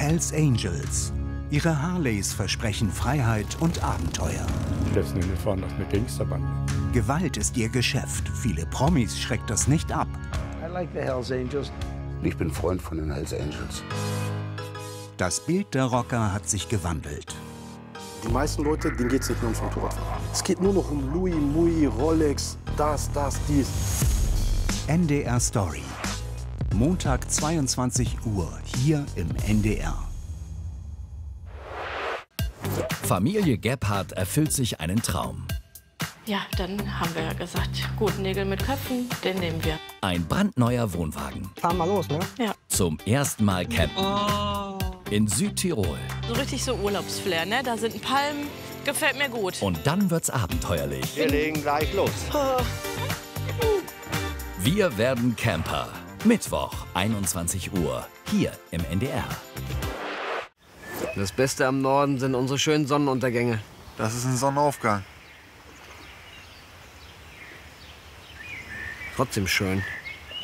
Hells Angels. Ihre Harleys versprechen Freiheit und Abenteuer. Letzten Endes waren das eine Gangsterbande. Gewalt ist ihr Geschäft. Viele Promis schreckt das nicht ab. I like the Hells Angels. Ich bin Freund von den Hells Angels. Das Bild der Rocker hat sich gewandelt. Die meisten Leute, denen geht es nicht nur ums Motorradfahren. Es geht nur noch um Louis, Mui, Rolex, das, dies. NDR Story. Montag 22 Uhr hier im NDR. Familie Gebhardt erfüllt sich einen Traum. Ja, dann haben wir ja gesagt, gut, Nägel mit Köpfen, den nehmen wir. Ein brandneuer Wohnwagen. Fahren wir los, ne? Ja. Zum ersten Mal campen. In Südtirol. So richtig so Urlaubsflair, ne? Da sind Palmen, gefällt mir gut. Und dann wird's abenteuerlich. Wir legen gleich los. Wir werden Camper. Mittwoch, 21 Uhr, hier im NDR. Das Beste am Norden sind unsere schönen Sonnenuntergänge. Das ist ein Sonnenaufgang. Trotzdem schön.